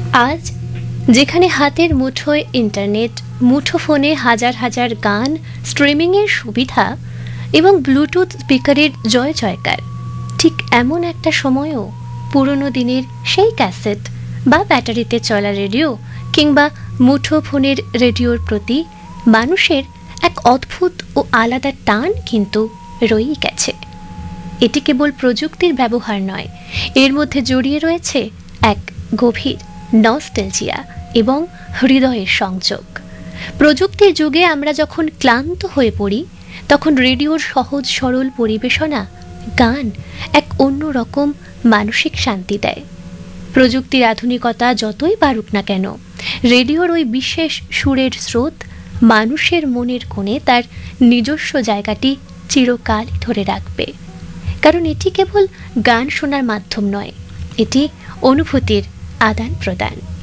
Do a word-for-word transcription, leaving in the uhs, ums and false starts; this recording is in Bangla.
আজ যেখানে হাতের মুঠোয় ইন্টারনেট, মুঠোফোনে হাজার হাজার গান, স্ট্রিমিংয়ের সুবিধা এবং ব্লুটুথ স্পিকারের জয় জয়কার, ঠিক এমন একটা সময়ও পুরনো দিনের সেই ক্যাসেট বা ব্যাটারিতে চলা রেডিও কিংবা মুঠোফোনের রেডিওর প্রতি মানুষের এক অদ্ভুত ও আলাদা টান কিন্তু রয়েই গেছে। এটি কেবল প্রযুক্তির ব্যবহার নয়, এর মধ্যে জড়িয়ে রয়েছে এক গভীর নস্টালজিয়া এবং হৃদয়ের সংযোগ। প্রযুক্তির যুগে আমরা যখন ক্লান্ত হয়ে পড়ি, তখন রেডিওর সহজ সরল পরিবেশনা, গান এক অন্য রকম মানসিক শান্তি দেয়। প্রযুক্তির আধুনিকতা যতই বাড়ুক না কেন, রেডিওর ওই বিশেষ সুরের স্রোত মানুষের মনের কোণে তার নিজস্ব জায়গাটি চিরকালই ধরে রাখবে। কারণ এটি কেবল গান শোনার মাধ্যম নয়, এটি অনুভূতির আদান প্রদান।